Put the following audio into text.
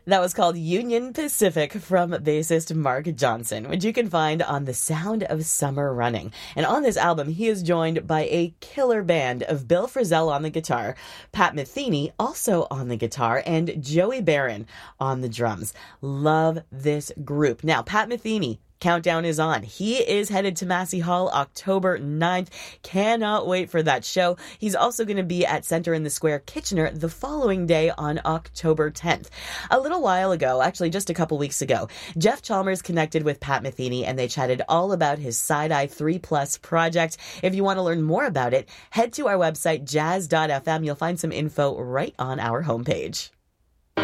That was called Union Pacific from bassist Mark Johnson, which you can find on The Sound of Summer Running. And on this album, he is joined by a killer band of Bill Frisell on the guitar, Pat Metheny also on the guitar, and Joey Barron on the drums. Love this group. Now, Pat Metheny, countdown is on. He is headed to Massey Hall October 9th. Cannot wait for that show. He's also going to be at Center in the Square Kitchener the following day on October 10th. A little while ago, actually just a couple weeks ago, Jeff Chalmers connected with Pat Metheny and they chatted all about his Side-Eye 3+ project. If you want to learn more about it, head to our website, jazz.fm. You'll find some info right on our homepage.